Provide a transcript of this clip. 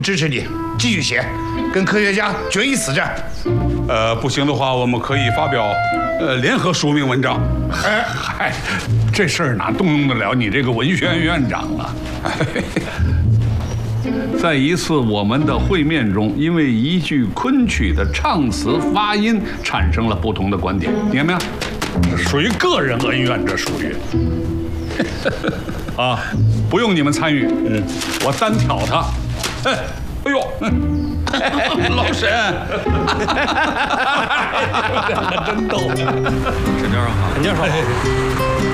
支持你继续写，跟科学家决一死战。 不行的话，我们可以发表联合署名文章。 哎嗨，这事儿哪动用得了你这个文学院院长啊？在一次我们的会面中，因为一句昆曲的唱词发音产生了不同的观点，你看没有？属于个人恩怨，这属于。啊，不用你们参与，我单挑他。哎呦，老沈， 真逗。沈教授好，沈教授好。